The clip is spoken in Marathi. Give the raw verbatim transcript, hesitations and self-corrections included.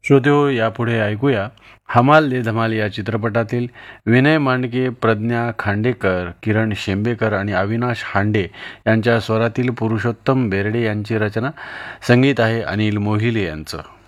श्रोतेहो, यापुढे ऐकूया हमाल दे धमाल या चित्रपटातील विनय मांडके, प्रज्ञा खांडेकर, किरण शेंबेकर आणि अविनाश हांडे यांच्या स्वरातील पुरुषोत्तम बेर्डे यांची रचना. संगीत आहे अनिल मोहिले यांचं.